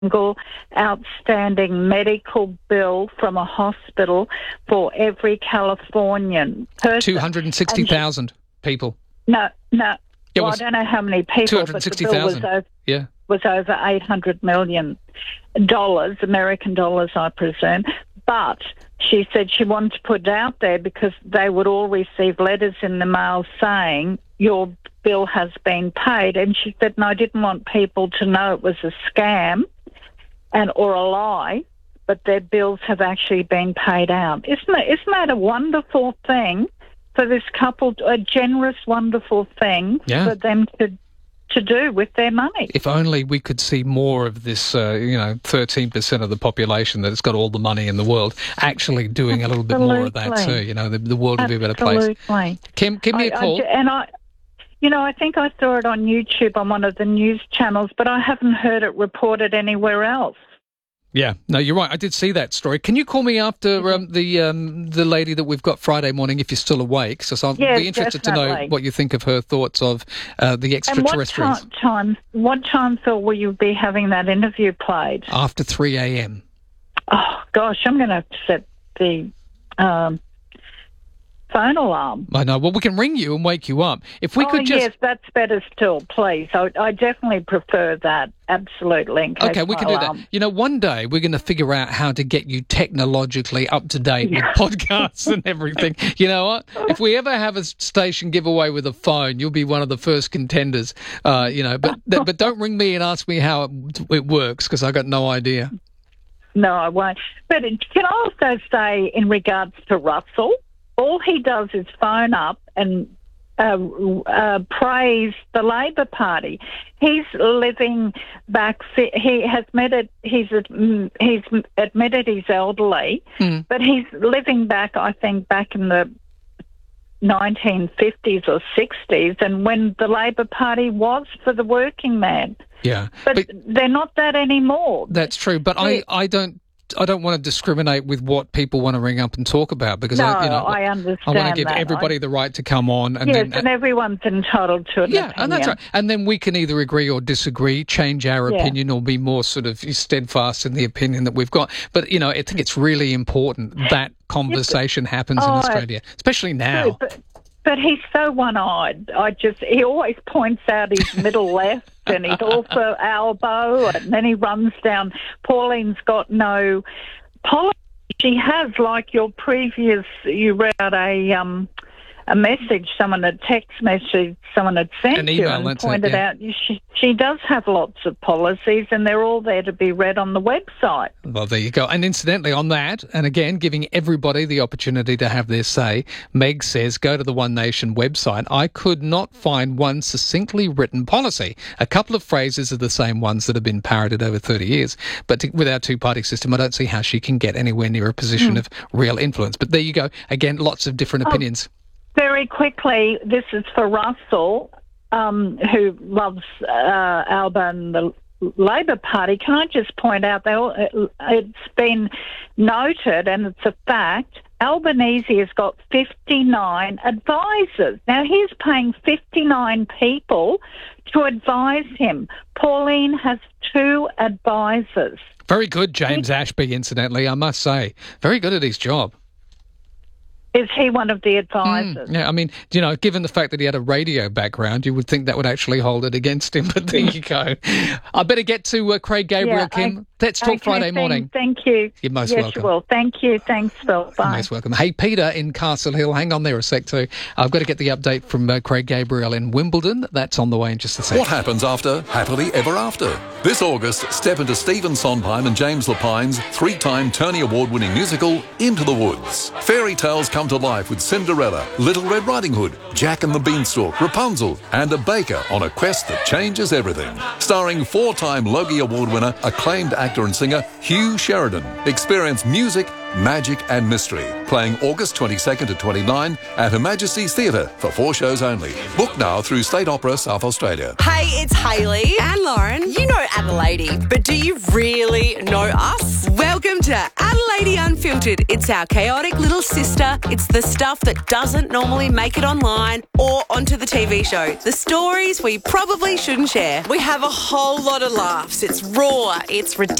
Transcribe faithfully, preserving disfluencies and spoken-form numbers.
single outstanding medical bill from a hospital for every Californian person. two hundred sixty thousand people. No, no. It well, was I don't know how many people, but the bill was over, yeah. was over eight hundred million dollars, American dollars, I presume. But she said she wanted to put it out there because they would all receive letters in the mail saying, your bill has been paid. And she said, no, I didn't want people to know it was a scam and or a lie, but their bills have actually been paid out. Isn't that, isn't that a wonderful thing for this couple, a generous, wonderful thing yeah. for them to to do with their money? If only we could see more of this, uh, you know, thirteen percent of the population that's got all the money in the world actually doing Absolutely. a little bit more of that too. You know, the, the world would be a better place. Absolutely. Kim, give me I, a call. I, and I, you know, I think I saw it on YouTube on one of the news channels, but I haven't heard it reported anywhere else. Yeah, no, you're right. I did see that story. Can you call me after um, the um, the lady that we've got Friday morning if you're still awake? So I'll yes, be interested definitely. to know what you think of her thoughts of uh, the extraterrestrials. And what time, what time, Phil, will you be having that interview played? After three a.m. Oh, gosh, I'm going to have to set the um, phone alarm. I know. Well, we can ring you and wake you up. If we oh, could just... yes, that's better still, please. I, I definitely prefer that, absolutely. In case okay, we can do alarm. that. You know, one day we're going to figure out how to get you technologically up to date with podcasts and everything. You know what? If we ever have a station giveaway with a phone, you'll be one of the first contenders. Uh, you know, but but don't ring me and ask me how it, it works because I got no idea. No, I won't. But can I also say, in regards to Russell, all he does is phone up and uh, uh, praise the Labor Party. He's living back. He has admitted he's he's admitted he's elderly, mm. but he's living back. I think back in the nineteen fifties or sixties, and when the Labor Party was for the working man. Yeah, but, but they're not that anymore. That's true, but I, I don't. I don't want to discriminate with what people want to ring up and talk about because no, I, you know, I understand. I want to give that. everybody I, the right to come on. And yes, then, and everyone's entitled to an yeah, opinion. and that's right. And then we can either agree or disagree, change our yeah. opinion, or be more sort of steadfast in the opinion that we've got. But you know, I think it's really important that conversation happens oh, in Australia, especially now. But, but he's so one-eyed. I just he always points out his middle left. And he's also elbow, and then he runs down. Pauline's got no policy. She has, like your previous, you read out a um, a message, someone a text message, someone had sent An you email, and pointed it, yeah. out she, she does have lots of policies, and they're all there to be read on the website. Well, there you go. And incidentally, on that, and again, giving everybody the opportunity to have their say, Meg says, go to the One Nation website. I could not find one succinctly written policy. A couple of phrases are the same ones that have been parroted over thirty years. But to, with our two-party system, I don't see how she can get anywhere near a position mm. of real influence. But there you go. Again, lots of different oh, opinions. Very quickly, this is for Russell, um, who loves uh, Alba and the Labor Party. Can I just point out that it's been noted, and it's a fact, Albanese has got fifty-nine advisors. Now, he's paying fifty-nine people to advise him. Pauline has two advisors. Very good, James he, Ashby, incidentally, I must say. Very good at his job. Is he one of the advisors? Mm, yeah, I mean, you know, given the fact that he had a radio background, you would think that would actually hold it against him, but there you go. I better get to uh, Craig Gabriel, yeah, Kim. I, Let's talk okay, Friday thank, morning. Thank you. You're most yes, welcome. Yes, you will. Thank you. Thanks, Phil. Bye. You're most welcome. Hey, Peter in Castle Hill. Hang on there a sec, too. I've got to get the update from uh, Craig Gabriel in Wimbledon. That's on the way in just a sec. What happens after Happily Ever After? This August, step into Stephen Sondheim and James Lapine's three-time Tony Award-winning musical, Into the Woods. Fairy tales come to life with Cinderella, Little Red Riding Hood, Jack and the Beanstalk, Rapunzel, and a baker on a quest that changes everything. Starring four-time Logie Award winner, acclaimed actor and singer Hugh Sheridan. Experience music, magic and mystery. Playing August twenty-second to twenty-ninth at Her Majesty's Theatre for four shows only. Book now through State Opera South Australia. Hey, it's Hayley and Lauren. You know Adelaide, but do you really know us? Welcome to Cuddle Lady Unfiltered. It's our chaotic little sister. It's the stuff that doesn't normally make it online or onto the T V show. The stories we probably shouldn't share. We have a whole lot of laughs. It's raw, it's ridiculous.